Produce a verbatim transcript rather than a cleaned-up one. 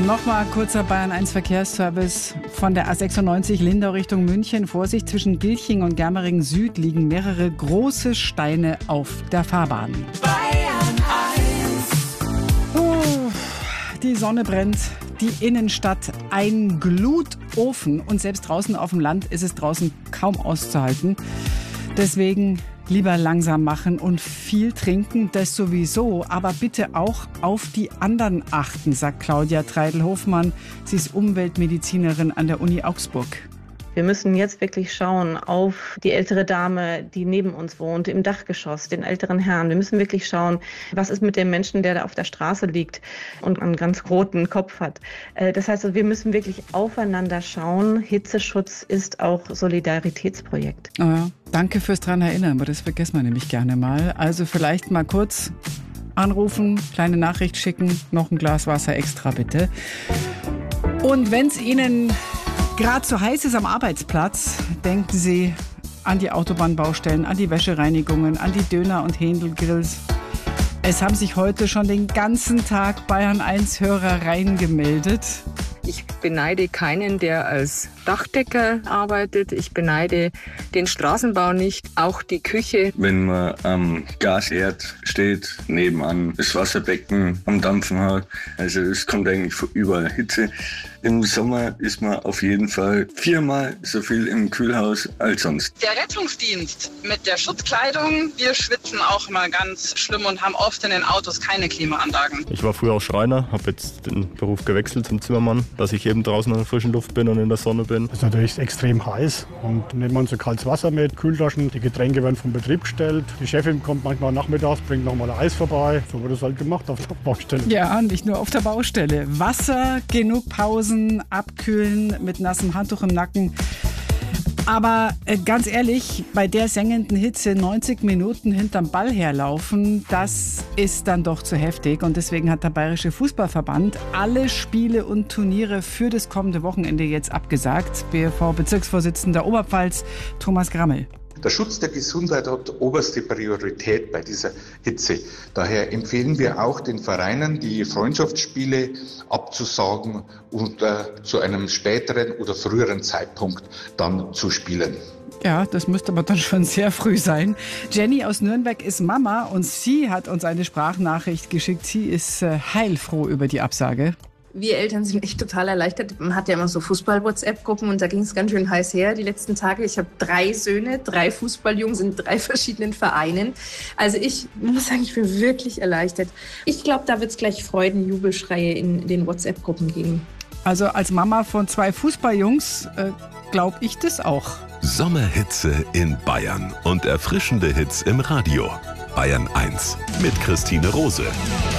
Nochmal kurzer Bayern eins Verkehrsservice von der A sechsundneunzig Lindau Richtung München. Vorsicht, zwischen Gilching und Germering Süd liegen mehrere große Steine auf der Fahrbahn. Bayern eins. Uh, die Sonne brennt, die Innenstadt ein Glutofen und selbst draußen auf dem Land ist es draußen kaum auszuhalten. Deswegen lieber langsam machen und viel trinken, das sowieso, aber bitte auch auf die anderen achten, sagt Claudia Treidel-Hofmann. Sie ist Umweltmedizinerin an der Uni Augsburg. Wir müssen jetzt wirklich schauen auf die ältere Dame, die neben uns wohnt, im Dachgeschoss, den älteren Herrn. Wir müssen wirklich schauen, was ist mit dem Menschen, der da auf der Straße liegt und einen ganz roten Kopf hat. Das heißt, wir müssen wirklich aufeinander schauen. Hitzeschutz ist auch Solidaritätsprojekt. Oh ja, danke fürs dran erinnern, aber das vergessen wir nämlich gerne mal. Also vielleicht mal kurz anrufen, kleine Nachricht schicken, noch ein Glas Wasser extra bitte. Und wenn es Ihnen gerade so heiß ist am Arbeitsplatz, denken Sie an die Autobahnbaustellen, an die Wäschereinigungen, an die Döner- und Händelgrills. Es haben sich heute schon den ganzen Tag Bayern eins Hörer reingemeldet. Ich beneide keinen, der als Dachdecker arbeitet. Ich beneide den Straßenbau nicht, auch die Küche. Wenn man am Gasherd steht, nebenan das Wasserbecken am Dampfen hat, also es kommt eigentlich von überall Hitze. Im Sommer ist man auf jeden Fall viermal so viel im Kühlhaus als sonst. Der Rettungsdienst mit der Schutzkleidung, wir schwitzen auch immer ganz schlimm und haben oft in den Autos keine Klimaanlagen. Ich war früher auch Schreiner, habe jetzt den Beruf gewechselt zum Zimmermann, dass ich eben draußen in der frischen Luft bin und in der Sonne bin. Es ist natürlich extrem heiß und nehmen wir uns so kaltes Wasser mit, Kühltaschen, die Getränke werden vom Betrieb gestellt. Die Chefin kommt manchmal nachmittags, bringt nochmal Eis vorbei. So wird es halt gemacht auf der Baustelle. Ja, nicht nur auf der Baustelle. Wasser, genug Pausen, abkühlen mit nassem Handtuch im Nacken. Aber äh, ganz ehrlich, bei der sengenden Hitze neunzig Minuten hinterm Ball herlaufen, das ist dann doch zu heftig. Und deswegen hat der Bayerische Fußballverband alle Spiele und Turniere für das kommende Wochenende jetzt abgesagt. B F V-Bezirksvorsitzender Oberpfalz Thomas Grammel. Der Schutz der Gesundheit hat oberste Priorität bei dieser Hitze. Daher empfehlen wir auch den Vereinen, die Freundschaftsspiele abzusagen und äh, zu einem späteren oder früheren Zeitpunkt dann zu spielen. Ja, das müsste aber dann schon sehr früh sein. Jenny aus Nürnberg ist Mama und sie hat uns eine Sprachnachricht geschickt. Sie ist äh, heilfroh über die Absage. Wir Eltern sind echt total erleichtert. Man hat ja immer so Fußball-WhatsApp-Gruppen und da ging es ganz schön heiß her die letzten Tage. Ich habe drei Söhne, drei Fußballjungs in drei verschiedenen Vereinen. Also ich muss sagen, ich bin wirklich erleichtert. Ich glaube, da wird es gleich Freudenjubelschreie in den WhatsApp-Gruppen geben. Also als Mama von zwei Fußballjungs äh, glaube ich das auch. Sommerhitze in Bayern und erfrischende Hits im Radio. Bayern eins mit Christine Rose.